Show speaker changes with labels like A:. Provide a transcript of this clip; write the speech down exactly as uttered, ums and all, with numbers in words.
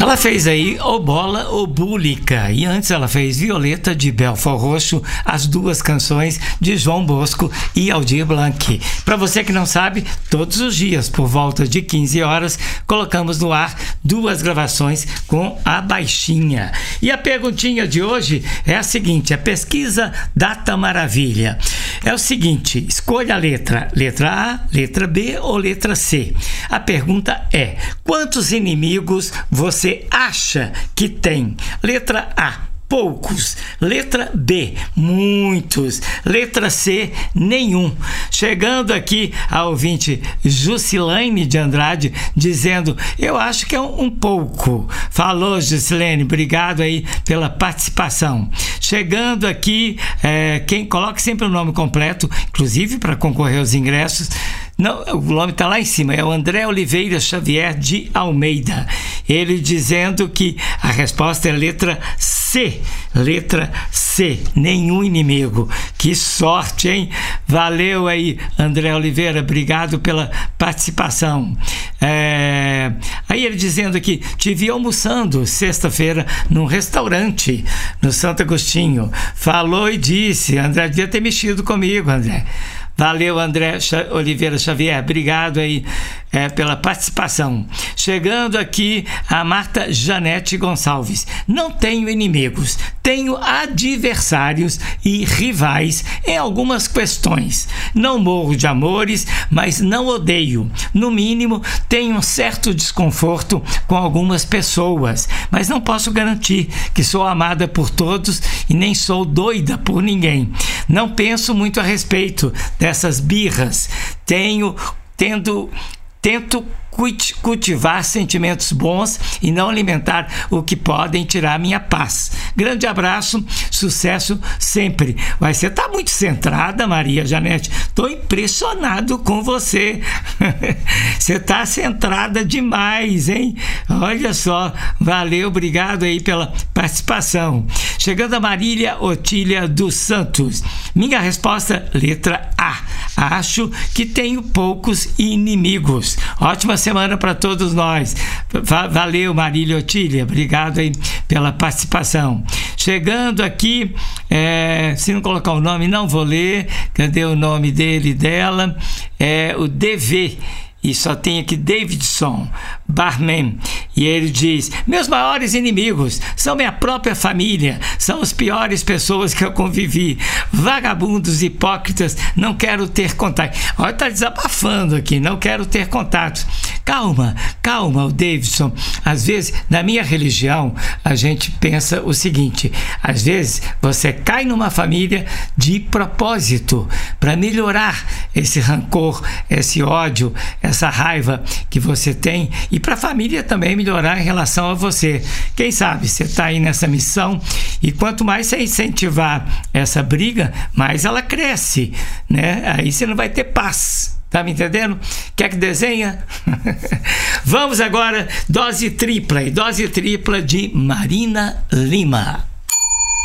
A: Ela fez aí O Bola ou Búlica, e antes ela fez Violeta de Belfort Roxo, as duas canções de João Bosco e Aldir Blanc. Para você que não sabe, todos os dias, por volta de quinze horas, colocamos no ar duas gravações com a Baixinha. E a perguntinha de hoje é a seguinte, a pesquisa Data Maravilha. É o seguinte, escolha a letra, letra A, letra B ou letra C. A pergunta é, quantos inimigos você acha que tem? Letra A, poucos. Letra B, muitos. Letra C, nenhum. Chegando aqui a ouvinte Jusilane de Andrade, dizendo, eu acho que é um, um pouco. Falou, Jusilane, obrigado aí pela participação. Chegando aqui, é, quem coloca sempre o nome completo, inclusive para concorrer aos ingressos. Não, o nome está lá em cima, é o André Oliveira Xavier de Almeida. Ele dizendo que a resposta é letra C. Letra C, nenhum inimigo. Que sorte, hein? Valeu aí, André Oliveira, obrigado pela participação. É... Aí ele dizendo aqui, te vi almoçando sexta-feira num restaurante no Santo Agostinho. Falou e disse, André devia ter mexido comigo, André. Valeu, André Oliveira Xavier, obrigado aí é, pela participação. Chegando aqui a Marta Janete Gonçalves. Não tenho inimigos, tenho adversários e rivais em algumas questões. Não morro de amores, mas não odeio. No mínimo, tenho um certo desconforto com algumas pessoas, mas não posso garantir que sou amada por todos e nem sou doida por ninguém. Não penso muito a respeito dessas birras. Tenho, tendo, tento cultivar sentimentos bons e não alimentar o que podem tirar minha paz. Grande abraço, sucesso sempre. Mas você está muito centrada, Maria Janete. Estou impressionado com você. Você está centrada demais, hein? Olha só, valeu, obrigado aí pela participação. Chegando a Marília Otília dos Santos. Minha resposta, letra A. Acho que tenho poucos inimigos. Ótima semana para todos nós. Valeu, Marília Otília, obrigado aí pela participação. Chegando aqui, é, se não colocar o nome, não vou ler. Cadê o nome dele e dela? É o D V. E só tem aqui Davidson Barman. E ele diz, meus maiores inimigos são minha própria família, são as piores pessoas que eu convivi, vagabundos, hipócritas, não quero ter contato. Olha, tá desabafando aqui, não quero ter contatos. Calma, calma, o Davidson. Às vezes, na minha religião, a gente pensa o seguinte, às vezes você cai numa família de propósito, para melhorar esse rancor, esse ódio, essa raiva que você tem, e para a família também melhorar em relação a você. Quem sabe você está aí nessa missão, e quanto mais você incentivar essa briga, mais ela cresce, né? Aí você não vai ter paz. Tá me entendendo? Quer que desenha? Vamos agora, dose tripla, dose tripla de Marina Lima.